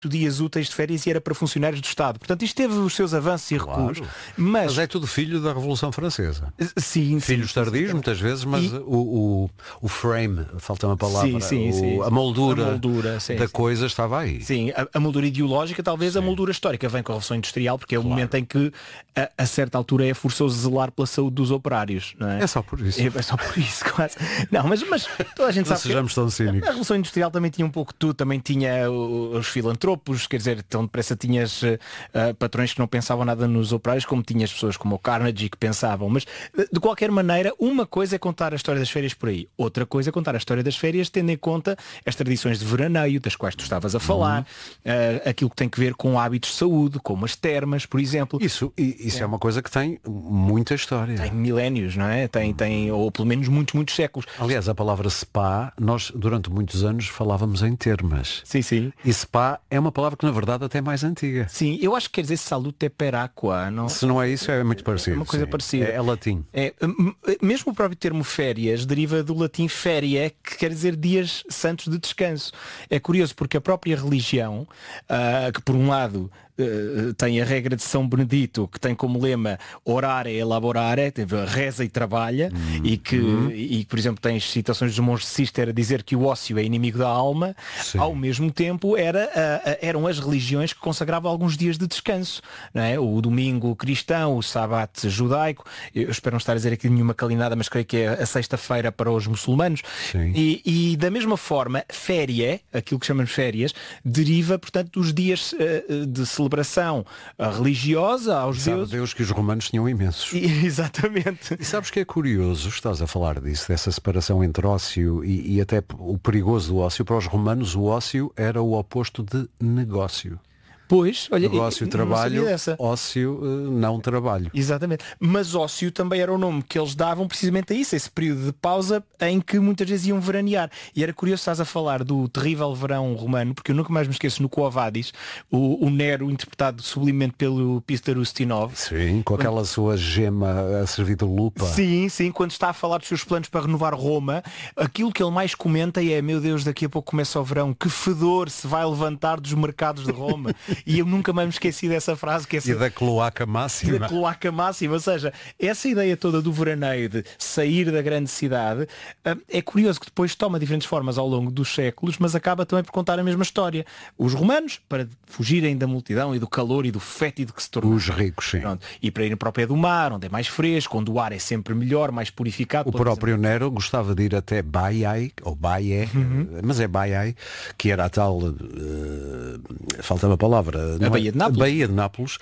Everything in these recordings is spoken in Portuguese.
dias úteis de férias e era para funcionários do Estado. Portanto, isto teve os seus avanços e recuos. Mas é tudo filho da Revolução Francesa. Sim, filhos tardios, muitas vezes, mas o frame, falta uma palavra, a moldura da coisa estava aí. Sim, a moldura ideológica, talvez a moldura histórica vem com a Revolução Industrial, porque é o momento em que, a certa altura, é forçoso zelar pela saúde dos operários. Não é? É só por isso. É só por isso, quase. Não, mas toda a gente não sabe sejamos tão cínicos. A Revolução Industrial também tinha um pouco de tudo, também tinha os filantropos, quer dizer, tão depressa tinhas patrões que não pensavam nada nos operários, como tinhas pessoas como o Carnegie que pensavam, mas de qualquer maneira, uma coisa é contar a história das férias por aí, outra coisa é contar a história das férias tendo em conta as tradições de veraneio, das quais tu estavas a falar, aquilo que tem que ver com hábitos de saúde, como as termas, por exemplo. Isso é uma coisa que tem muita história. Tem milénios, não é? Tem ou pelo menos muitos séculos. Aliás, a palavra spa, nós durante muitos anos falávamos em termas. Sim. E spa é uma palavra que na verdade até é mais antiga. Sim, eu acho que quer dizer salute per aqua, não? Se não é isso, é muito parecido. É uma coisa parecida. É latim. Mesmo o próprio termo férias deriva do latim féria, que quer dizer dias santos de descanso. É curioso porque a própria religião, que por um lado tem a regra de São Benedito, que tem como lema orare e elaborare, reza e trabalha, e que, por exemplo, tens citações dos monges de Cister a dizer que o ócio é inimigo da alma. Sim. Ao mesmo tempo eram as religiões que consagravam alguns dias de descanso, não é? O domingo cristão, o sábado judaico, eu espero não estar a dizer aqui nenhuma calinada, mas creio que é a sexta-feira para os muçulmanos. E da mesma forma, féria, aquilo que chamamos férias, deriva, portanto, dos dias de celebração religiosa aos deuses. Deus que os romanos tinham imensos. Exatamente. E sabes que é curioso, estás a falar disso, dessa separação entre ócio e até o perigoso do ócio. Para os romanos o ócio era o oposto de negócio. Pois, olha, negócio, trabalho, ócio, não trabalho. Exatamente. Mas ócio também era o nome que eles davam precisamente a isso, esse período de pausa em que muitas vezes iam veranear. E era curioso, estás a falar do terrível verão romano, porque eu nunca mais me esqueço no Quo Vadis, o Nero interpretado sublimemente pelo Peter Ustinov. Sim, com aquela sua gema a servir de lupa. Sim, quando está a falar dos seus planos para renovar Roma, aquilo que ele mais comenta é, meu Deus, daqui a pouco começa o verão, que fedor se vai levantar dos mercados de Roma. E eu nunca mais me esqueci dessa frase. E da cloaca máxima. E da cloaca máxima. Ou seja, essa ideia toda do veraneio, de sair da grande cidade, é curioso que depois toma diferentes formas ao longo dos séculos, mas acaba também por contar a mesma história. Os romanos, para fugirem da multidão e do calor e do fétido que se tornou. Os ricos, sim. Pronto. E para irem para o pé do mar, onde é mais fresco, onde o ar é sempre melhor, mais purificado. O próprio Nero gostava de ir até Baiae, ou Baiae, mas é Baiae, que era a tal, faltava a palavra, a Baía de Nápoles. Baía de Nápoles,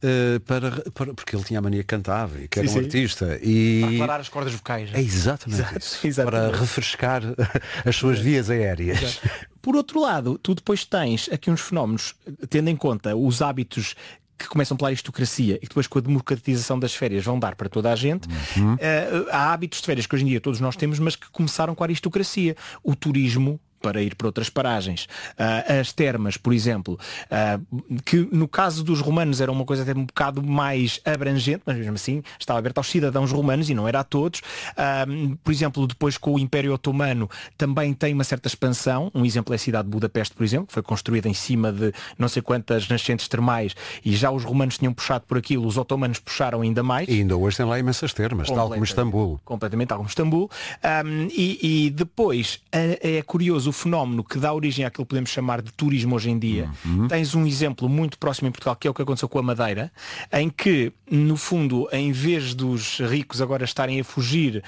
porque ele tinha a mania que cantava e que era um artista. E... para aclarar as cordas vocais. É exatamente isso. Exatamente. Para refrescar as suas vias aéreas. Exato. Por outro lado, tu depois tens aqui uns fenómenos, tendo em conta os hábitos que começam pela aristocracia e depois com a democratização das férias vão dar para toda a gente. Há hábitos de férias que hoje em dia todos nós temos, mas que começaram com a aristocracia. O turismo, para ir para outras paragens. As termas, por exemplo, que no caso dos romanos era uma coisa até um bocado mais abrangente, mas mesmo assim estava aberta aos cidadãos romanos e não era a todos. Por exemplo, depois com o Império Otomano também tem uma certa expansão. Um exemplo é a cidade de Budapeste, por exemplo, que foi construída em cima de não sei quantas nascentes termais e já os romanos tinham puxado por aquilo, os otomanos puxaram ainda mais. E ainda hoje tem lá imensas termas, tal como Istambul. Completamente, tal como Istambul. E depois é curioso o fenómeno que dá origem àquilo que podemos chamar de turismo hoje em dia. Tens um exemplo muito próximo em Portugal, que é o que aconteceu com a Madeira, em que, no fundo, em vez dos ricos agora estarem a fugir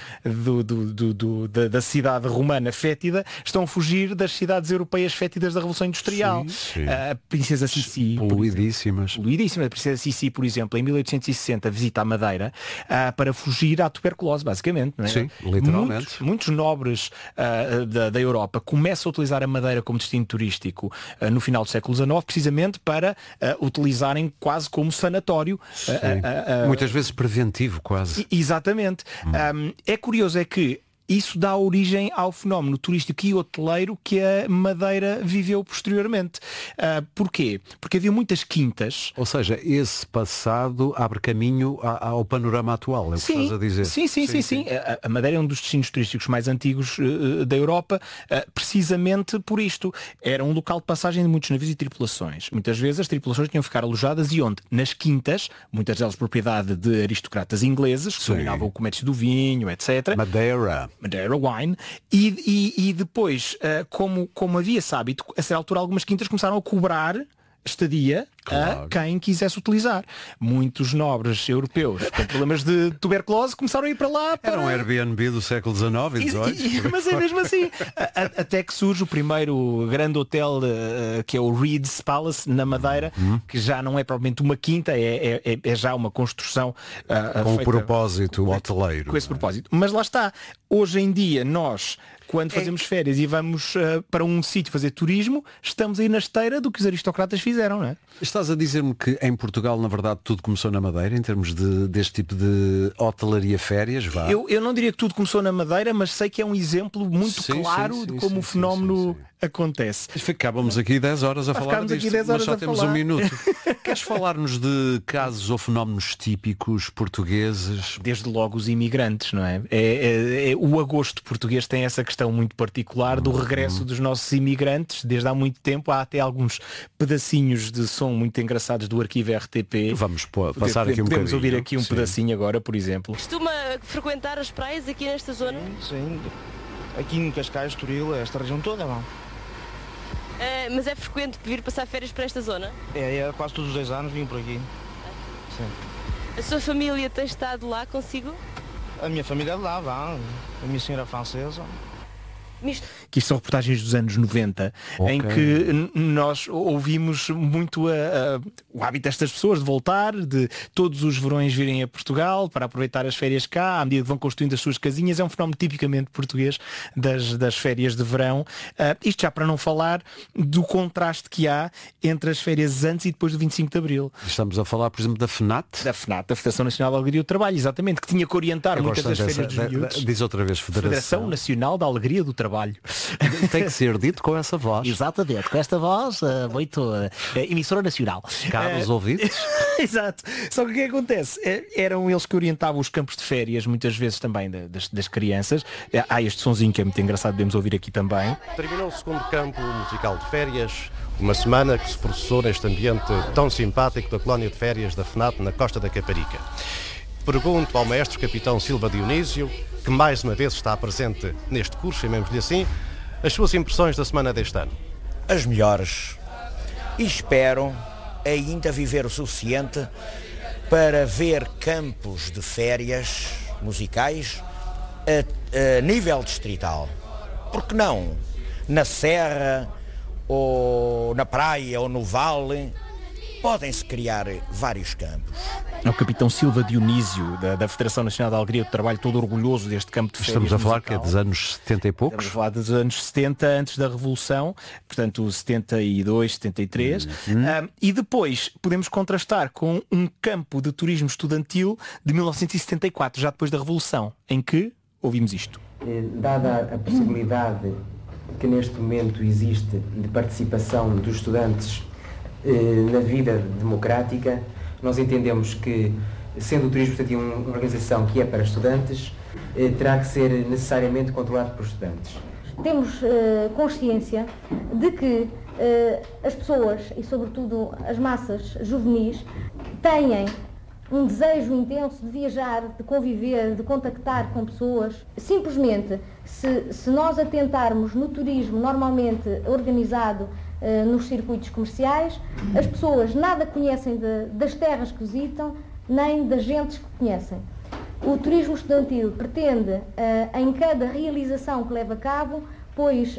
da cidade romana fétida, estão a fugir das cidades europeias fétidas da Revolução Industrial. Sim. A Princesa Sissi, poluidíssimas. A Princesa Sissi, por exemplo, em 1860 visita a Madeira para fugir à tuberculose, basicamente. Não é? Sim, literalmente. Muitos nobres da Europa começam a utilizar a Madeira como destino turístico no final do século XIX, precisamente para utilizarem quase como sanatório. Muitas vezes preventivo, quase. Exatamente. É curioso é que isso dá origem ao fenómeno turístico e hoteleiro que a Madeira viveu posteriormente. Porquê? Porque havia muitas quintas. Ou seja, esse passado abre caminho ao panorama atual, é o que estás a dizer. Sim. A Madeira é um dos destinos turísticos mais antigos da Europa, precisamente por isto. Era um local de passagem de muitos navios e tripulações. Muitas vezes as tripulações tinham que ficar alojadas e onde? Nas quintas, muitas delas propriedade de aristocratas ingleses, que dominavam o comércio do vinho, etc. Madeira Wine. E depois, como havia esse hábito, a certa altura algumas quintas começaram a cobrar estadia a quem quisesse utilizar. Muitos nobres europeus com problemas de tuberculose começaram a ir para lá. Era um Airbnb do século XIX e XVIII. Mas é mesmo assim. Até que surge o primeiro grande hotel, que é o Reed's Palace, na Madeira, que já não é propriamente uma quinta, é já uma construção com um propósito hoteleiro. Com esse propósito. Mas lá está. Hoje em dia, nós, quando fazemos férias e vamos para um sítio fazer turismo, estamos aí na esteira do que os aristocratas fizeram, não é? Estás a dizer-me que em Portugal, na verdade, tudo começou na Madeira, em termos deste tipo de hotelaria férias? Vá. Eu não diria que tudo começou na Madeira, mas sei que é um exemplo muito claro de como o fenómeno acontece. Ficávamos aqui 10 horas a falar disto, mas só temos um minuto. Queres falar-nos de casos ou fenómenos típicos portugueses? Desde logo os imigrantes, não é? O agosto português tem essa questão muito particular do regresso dos nossos imigrantes. Desde há muito tempo há até alguns pedacinhos de som muito engraçados do arquivo RTP. Vamos passar aqui um bocadinho. Podemos ouvir aqui um pedacinho agora, por exemplo. Costuma frequentar as praias aqui nesta zona? Sim. Aqui em Cascais, Estoril, esta região toda, não? Mas é frequente vir passar férias para esta zona? É quase todos os 2 anos vim por aqui. Sim. A sua família tem estado lá consigo? A minha família é de lá, a minha senhora é francesa. Que isto são reportagens dos anos 90, em que nós ouvimos muito o hábito destas pessoas de voltar, de todos os verões virem a Portugal para aproveitar as férias cá, à medida que vão construindo as suas casinhas. É um fenómeno tipicamente português das férias de verão. Isto já para não falar do contraste que há entre as férias antes e depois do 25 de Abril. Estamos a falar, por exemplo, da FNAT? Da FNAT, da Federação Nacional da Alegria do Trabalho, exatamente, que tinha que orientar muitas das férias dos miúdos. Diz outra vez, Federação Nacional da Alegria do Trabalho. Tem que ser dito com essa voz. Exatamente, com esta voz muito emissora nacional. Caros ouvintes. Exato. Só que o que acontece? Eram eles que orientavam os campos de férias, muitas vezes também das crianças. Há este sonzinho que é muito engraçado, podemos ouvir aqui também. Terminou o segundo campo musical de férias, uma semana que se processou neste ambiente tão simpático da colónia de férias da FNAT na Costa da Caparica. Pergunto ao maestro capitão Silva Dionísio, que mais uma vez está presente neste curso, chamemos-lhe assim, as suas impressões da semana deste ano. As melhores. E espero ainda viver o suficiente para ver campos de férias musicais a nível distrital. Porque não? Na Serra, ou na praia, ou no vale, podem-se criar vários campos. É o capitão Silva Dionísio, da Federação Nacional da Alegria do Trabalho, todo orgulhoso deste campo de férias. Estamos a falar musical. Que é dos anos 70 e poucos? Estamos a falar dos anos 70, antes da Revolução, portanto 72, 73. E depois podemos contrastar com um campo de turismo estudantil de 1974, já depois da Revolução, em que ouvimos isto. Dada a possibilidade que neste momento existe de participação dos estudantes na vida democrática, nós entendemos que, sendo o turismo estudantil uma organização que é para estudantes, terá que ser necessariamente controlado por estudantes. Temos consciência de que as pessoas, e sobretudo as massas juvenis, têm um desejo intenso de viajar, de conviver, de contactar com pessoas. Simplesmente, se nós atentarmos no turismo normalmente organizado nos circuitos comerciais, as pessoas nada conhecem das terras que visitam, nem das gentes que conhecem. O turismo estudantil pretende, em cada realização que leva a cabo, pois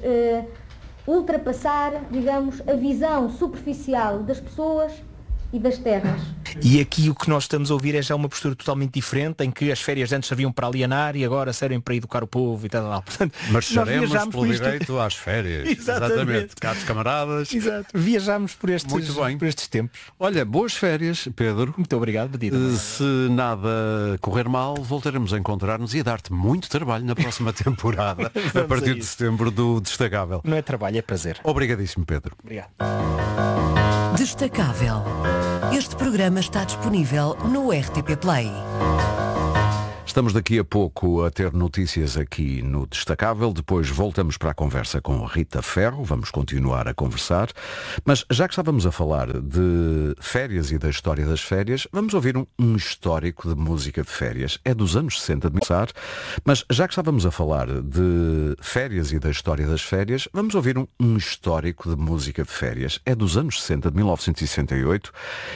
ultrapassar, digamos, a visão superficial das pessoas e das terras. E aqui o que nós estamos a ouvir é já uma postura totalmente diferente, em que as férias antes serviam para alienar e agora servem para educar o povo e tal. Portanto, marcharemos pelo direito às férias. Exatamente. Caros camaradas. Exato. Viajámos por estes tempos. Olha, boas férias, Pedro. Muito obrigado, Badida. Se nada correr mal, voltaremos a encontrar-nos e a dar-te muito trabalho na próxima temporada, a partir de setembro do Destacável. Não é trabalho, é prazer. Obrigadíssimo, Pedro. Obrigado. Destacável. Este programa está disponível no RTP Play. Estamos daqui a pouco a ter notícias aqui no Destacável, depois voltamos para a conversa com Rita Ferro, vamos continuar a conversar, mas já que estávamos a falar de férias e da história das férias, vamos ouvir um histórico de música de férias. É dos anos 60 de começar, mas já que estávamos a falar de férias e da história das férias, vamos ouvir um histórico de música de férias. É dos anos 60, de 1968,